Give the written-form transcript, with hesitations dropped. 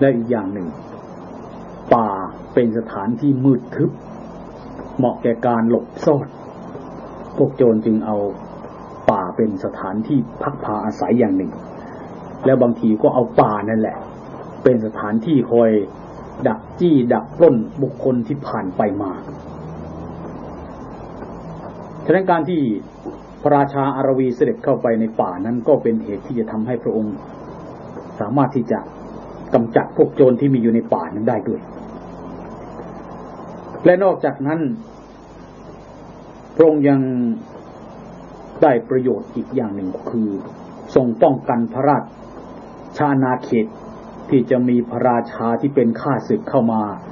และอีกอย่างหนึ่งป่าเป็นสถานที่มืดทึบเหมาะแก่การหลบซ่อนพวกโจรจึงเอาป่าเป็นสถานที่พักพาอาศัยอย่างหนึ่งแล้วบางทีก็เอาป่านั่นแหละเป็นสถานที่คอยดักจี้ดักปล้นบุคคลที่ผ่านไปมาฉะนั้นการที่พระราชาอารวีเสด็จเข้าไปในป่านั้นก็เป็นเหตุที่จะทำให้พระองค์สามารถที่จะกำจัดพวกโจรที่มีอยู่ในป่านั้นได้ด้วยและนอกจากนั้นพระองค์ยังได้ประโยชน์อีกอย่างหนึ่งคือทรงป้องกันพระราชอาณาเขตที่จะมีพระราชาที่เป็นข้าศึกเข้ามา